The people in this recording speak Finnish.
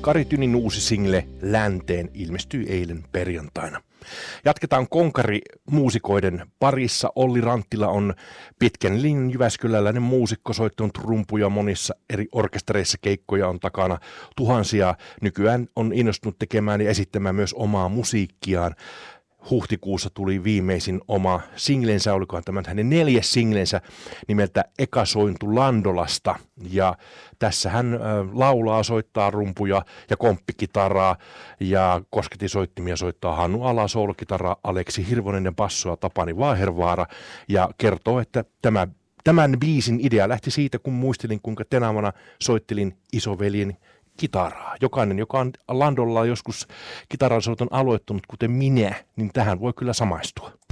Kari Tynin uusi single Länteen ilmestyi eilen perjantaina. Jatketaan konkari-muusikoiden parissa. Olli Ranttila on pitkän linjan jyväskyläläinen muusikko, soittanut rumpuja monissa eri orkestereissa, keikkoja on takana tuhansia. Nykyään on innostunut tekemään ja esittämään myös omaa musiikkiaan. Huhtikuussa tuli viimeisin oma singlensä, olikohan tämä hänen 4. singlensä nimeltä Eka sointu Landolasta. Ja tässä hän laulaa, soittaa rumpuja ja komppikitaraa ja kosketisoittimia soittaa Hannu Ala, soolokitaraa Aleksi Hirvonen ja bassoa Tapani Vaahervaara. Ja kertoo, että tämän biisin idea lähti siitä, kun muistelin, kuinka tenavana soittelin isoveljen kitaraa. Jokainen, joka on Landolla joskus kitaransoiton aloittanut, kuten minä, niin tähän voi kyllä samaistua.